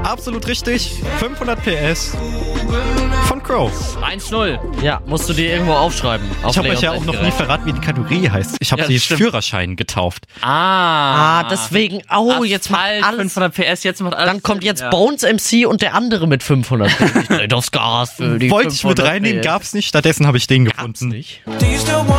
Absolut richtig. 500 PS von Crow. 1-0. Ja, musst du dir irgendwo aufschreiben. Ich habe euch ja auch noch nie verraten, wie die Kategorie heißt. Ich habe sie Führerschein getauft. Deswegen. Oh, jetzt macht alles. 500 PS, jetzt macht alles. Dann kommt jetzt Bones MC und der andere mit 500 PS. Ich dreh aufs Gas für die Wollte ich mit reinnehmen, gab's nicht. Stattdessen habe ich den gefunden. Nicht.